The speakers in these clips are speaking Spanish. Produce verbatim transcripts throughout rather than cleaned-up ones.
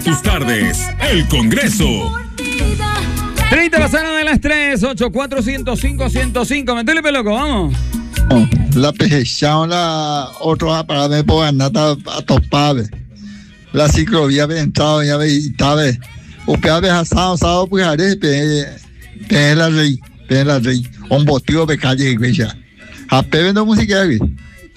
tus tardes, El Congreso. treinta pasaron de las tres, ocho cuatro cero cinco cero cinco. Metele peloco, vamos. La pejecharon la otro aparato por andata a topave. La ciclovía había entrado ya ve estaba. O peave asado asado pues haré pe pe la rey, pe la rey. Un botío de calle iglesia. A pe vendo música güey.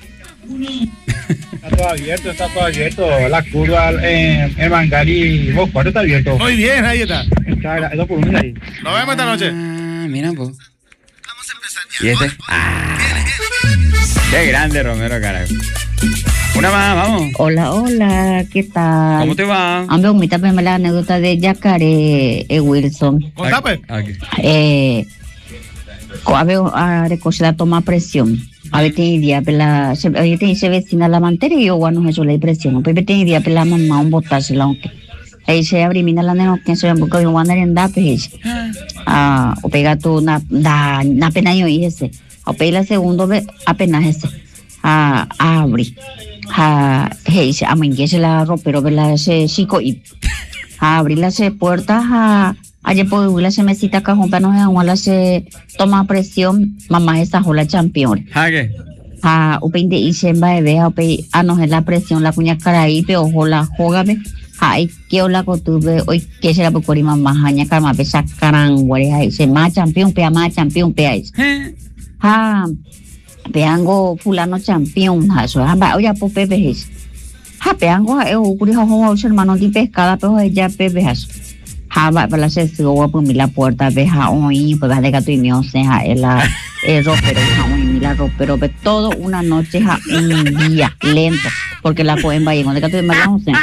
Está todo abierto, está todo abierto. La curva en, en Mangari, vos cuarto está abierto. Muy bien, ahí está. Está, eso por un ahí. Nos vemos esta noche. Ah, mira, pues. ¿Y este? Ah, qué grande, Romero, carajo. Una más, vamos. Hola, hola, ¿qué tal? ¿Cómo te va? Hombre, me está la anécdota de Yacaré eh, Wilson. Contame. Aquí. Eh, a ver, a recoger la toma presión. A ver, tiene idea, pela, se, a tiene se vecina la mantera y yo, bueno, eso la presión. Pero tiene idea, pela mamá, un botarse la aunque. Ahí se abre, mira la nena, que se ve un poco de guanar en da, pues. Ah, o pega tu, na, da, na pena yo y ese. O pega la segundo vez, apenas ese. Ah, abre. Ah, hey, se amenguese la ropa, pero vela se chico y. A abrir las puertas a. Ayer por la se mesita cajón para no se se toma presión mamá esa jola champion. ¿Ah, qué? Ah, upin de isen va de a pe a no la presión la cuña carai pe ojo la jógame. Ay, que hola cotuve hoy que será por cori mamá haña karma pe sacaran guare ay se ma champion pe ma champion pe ay. Ah, peango fulano champion ha so amba oya po pepe es. Ha peango e o curi ho hermano di pescada pero ella pepe has. Haba para se subo por mi la puerta veja hoy pues de gato y mío sea el el ropero hoy mi la ropero pe todo una noche ja un día lento porque la pueden vaya con de gato y me la once.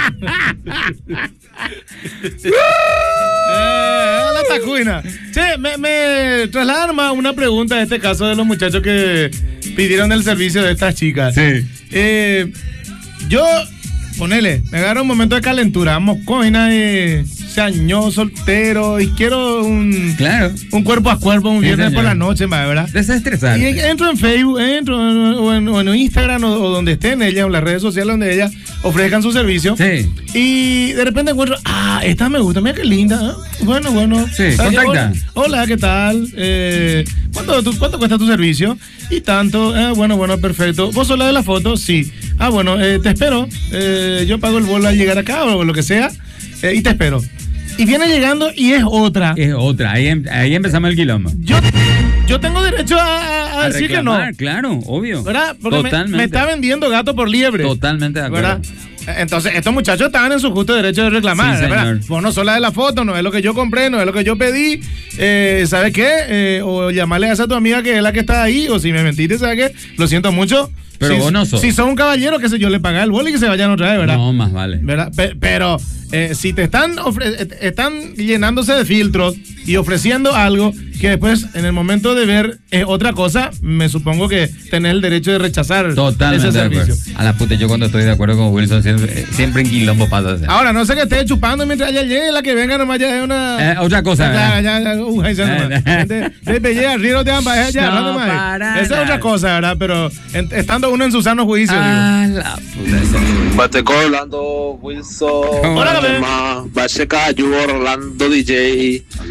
La tacuina. Che, me, me trasladan más una pregunta en este caso de los muchachos que pidieron el servicio de estas chicas. Sí. Eh, yo, ponele, me agarro un momento de calentura, vamos, coina de año soltero y quiero un claro un cuerpo a cuerpo un sí, viernes señor. por la noche, ¿verdad? Desestresar. Y entro en Facebook, entro en, o, en, o en Instagram o, o donde estén ellas, o en las redes sociales donde ellas ofrezcan su servicio. Sí. Y de repente encuentro, ah, esta me gusta, mira qué linda. ¿Eh? Bueno, bueno. Sí, contacta. Hola, hola, ¿qué tal? Eh, ¿cuánto, tu, ¿Cuánto cuesta tu servicio? Y tanto, eh, bueno, bueno, perfecto. ¿Vos sos la de la foto? Sí. Ah, bueno, eh, te espero. Eh, yo pago el vuelo al llegar acá o lo que sea. Eh, y te espero. Y viene llegando y es otra. Es otra. Ahí, ahí empezamos el quilombo. Yo, yo tengo derecho a, a, a decir reclamar, que no. Claro, obvio. ¿Verdad? Porque Totalmente. me, me está vendiendo gato por liebre. Totalmente de acuerdo. ¿Verdad? Entonces, estos muchachos estaban en su justo derecho de reclamar, sí, ¿verdad? Vos no sos la de la foto, no es lo que yo compré, no es lo que yo pedí. Eh, ¿Sabes qué? Eh, o llamarle a esa tu amiga que es la que está ahí, o si me mentiste, ¿sabes qué? Lo siento mucho. Pero si, vos no sos. Si sos un caballero, qué sé yo, le paga el boli y que se vayan otra vez, ¿verdad? No, más vale. ¿Verdad? Pe- pero eh, si te están ofre- están llenándose de filtros y ofreciendo algo que después, en el momento de ver es otra cosa, me supongo que tenés el derecho de rechazar Totalmente ese de acuerdo. servicio. A la puta, yo cuando estoy de acuerdo con Wilson, siempre, siempre en quilombo pasa. Ahora, no sé que esté chupando mientras ella llegue, la que venga nomás ya es una... Eh, otra cosa, Ya, ¿verdad? ya, ya, uh, ahí se nomás. De, de pellear, río de ambas, ya, No, no, nomás. para Esa es nada. otra cosa, ¿verdad? Pero en- estando uno en su sano juicio, Ah, digo. la puta. esa. Bateco Orlando, Wilson, Hola, Gabriel. Bacheca, Yugo, Orlando D J.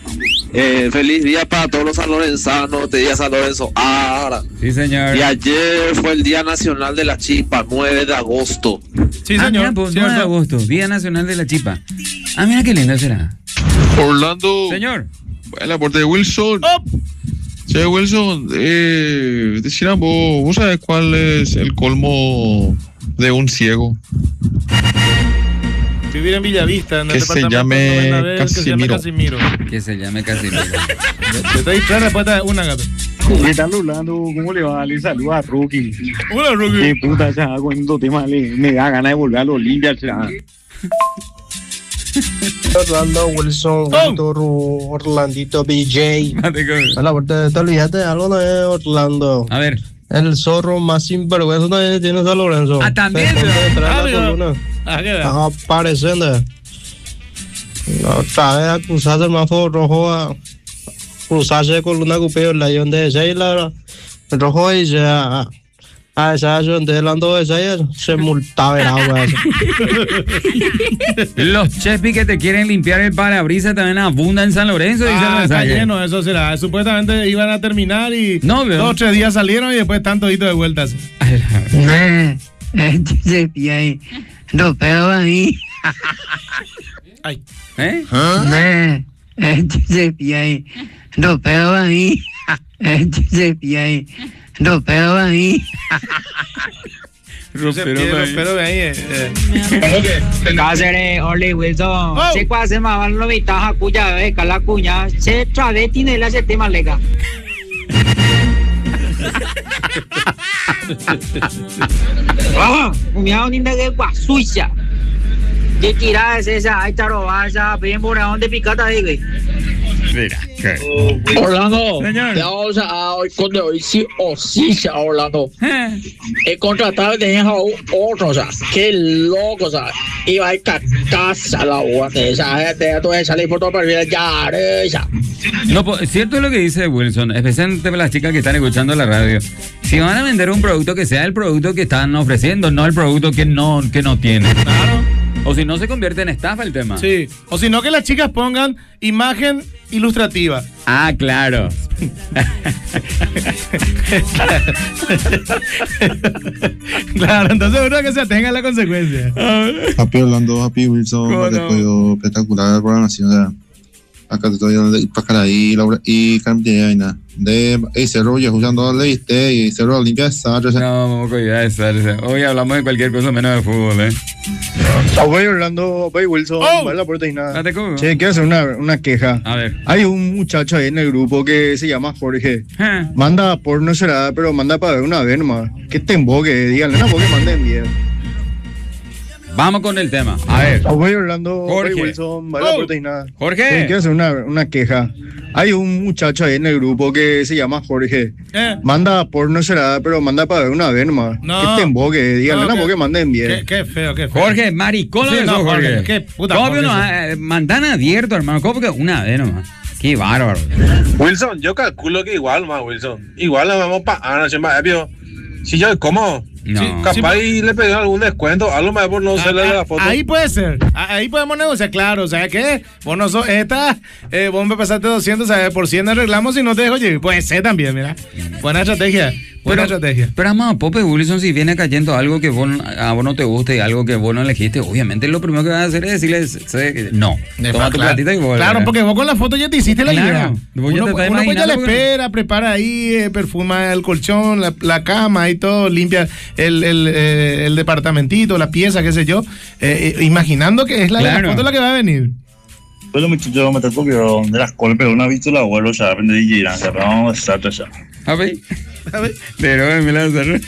Eh, feliz día para todos los sanlorenzanos, te día San Lorenzo. Ahora. Sí, señor. Y ayer fue el Día Nacional de la Chipa, nueve de agosto. Sí, Ah, señor. mira, pues, nueve de cierto. agosto, Día Nacional de la Chipa. Ah, mira qué linda será. Orlando, Señor. el aporte de Wilson. Oh, Che, Wilson, eh, decía vos, ¿vos sabés cuál es el colmo de un ciego? vivir en Villavista, en el Que se departamento llame novena B, que se llame Casimiro. Casimiro. Que se llame Casimiro. Te doy tres respuestas de una, gato. ¿Qué tal, Orlando? ¿Cómo le va? Le saluda a Rookie. Hola, Rookie. Qué puta, ya, con estos temas le, me da ganas de volver a los Olimpia. Orlando Wilson, Oh. Orlandito B J. Mate con- A la vuelta, te olvidaste de algo, no es Orlando. A ver. El zorro más sinvergüenza también tiene San Lorenzo. Ah, también, Te conté pero- detrás de Ah, la digo. columna. Ah, ¿qué da? Estás apareciendo. No, otra vez a cruzar el semáforo rojo a cruzarse de columna cupeo, la guión de seis, la el rojo y ya a Ah, esa yo antes hablando de esa se multaba el agua. Los chepis que te quieren limpiar el parabrisas también abundan en San Lorenzo. Dice el Ah, está mensaje. lleno, eso será. Supuestamente iban a terminar y No, veo. dos o tres días salieron y después están toditos de vueltas. No, pero ahí. Ay. ¿Eh? No, pero ahí. No, pero ahí. Pero de ahí. eh. Cáceres, Orly Wilson. Oh. Se quase más lo vitaja cuya eh cala cuña. Se trave tiene la se tema lega. Ah, cuñado ni de guasuiza. De tira es esa, ahí está robaza, bien por donde picata ahí, güey. Mira, ¿qué? Orlando, Señor. te vamos a hoy con hoy sí o sí, ya, Orlando. Eh. He contratado de otro, o sea, qué loco, o sea, iba a ir a casa la guante, esa gente, tú vas a salir por todo para ver ya, esa. No, pues, cierto es lo que dice Wilson, especialmente para las chicas que están escuchando la radio. Si van a vender un producto, que sea el producto que están ofreciendo, no el producto que no, que no tiene. Claro. O si no, se convierte en estafa el tema. Sí. O si no, que las chicas pongan imagen ilustrativa. Ah, claro. Claro, entonces uno que se atenga a la consecuencia. Happy Orlando, Happy Wilson, ¿Cómo te no? puedo espectacular la programación. O sea, acá te estoy dando de Pacaraí y Carmen y nada. De hey, Cerro, ya usando le viste y Cerro limpia esa. No, vamos a cuidar esa. Hoy hablamos de cualquier cosa menos de fútbol, ¿eh? Voy Orlando, voy Wilson, Oh. vale la puerta y nada. Date cubo. Che, quiero hacer una, una queja. A ver. Hay un muchacho ahí en el grupo que se llama Jorge. Eh. Manda porno será, pero manda para ver una vez nomás. Que te emboque, díganle, no, porque manden bien. Vamos con el tema. A ver. Voy Orlando, Jorge. voy Wilson, vale la Oh. puerta y nada. Jorge. Che, quiero hacer una, una queja. Hay un muchacho ahí en el grupo que se llama Jorge. Eh. Manda porno será, pero manda para ver una vez nomás. No. Que te emboque, díganle, No, no, que- porque manden bien. Qué, qué feo, qué feo. Jorge, maricón lo Sí, que no, sos, Jorge. Jorge, qué puta ¿Cómo Jorge que no? sos? Eh, Mandan abierto, hermano. ¿Cómo que una vez nomás? Qué bárbaro. Wilson, yo calculo que igual más, Wilson. Igual nos vamos para Ana, pero si yo, ¿cómo? No. Sí, Capaz y le pedí algún descuento, algo más por no Ah, hacerle ah, la foto. Ahí puede ser. Ah, ahí podemos negociar, claro. O sea, que vos no sos esta, eh, vos me pasaste doscientos, o sea, por cien arreglamos y no te dejo llevar. Puede ser también, mira. Buena estrategia. Buena Pero, estrategia. pero vamos, Pope Wilson, si viene cayendo algo que vos, a vos no te guste y algo que vos no elegiste, obviamente lo primero que vas a hacer es decirle sé que no. Toma tu claro, platita y vos. claro, porque vos con la foto ya te hiciste la Claro, idea. vos ya Uno, te estás uno pues ya le imaginando porque- espera, prepara ahí, eh, perfuma el colchón, la, la cama y todo, limpia el, el, eh, el departamentito, la pieza, qué sé yo, eh, eh, imaginando que es la, Claro. la foto la que va a venir. Pues los muchachos me tocó de las colpes, una visto la abuelo, ya aprende de Girán, ya vamos a estar ya. A ver. A ver. Pero me la hacer.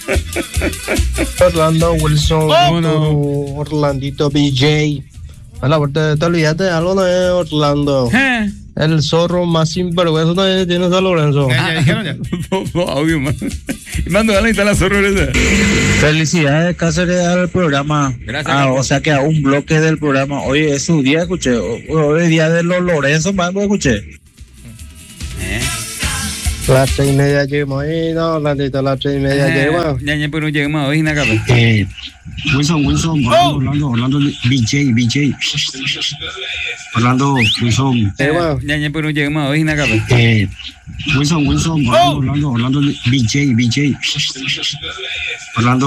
Orlando Wilson, ¿Cómo no? Orlandito B J. A la vuelta, te olvidaste de algo, no es Orlando. Eh. El zorro más sinvergüenza no es, tiene San Lorenzo. Ya, ya dijeron ya. Dos audios más. Mando a la instala zorro esa. Felicidades, Cáceres, al programa. Gracias, Ah, Marco. o sea que a un bloque del programa. Hoy es su día, escuché. Hoy es día de los Lorenzo, más escuché. Eh. Las tres y media llegamos ahí, no, Orlandito, las tres y media llegamos. Ya, ya, pero llegamos hoy, nada, capaz. Eh, Wilson, Wilson, Oh. Orlando, Orlando, B J, B J. Orlando, Wilson. Ya, ya, ya, pero llegamos hoy, nada, capaz. Eh, Wilson, Wilson, Oh. Orlando, Orlando, B J, B J. Orlando.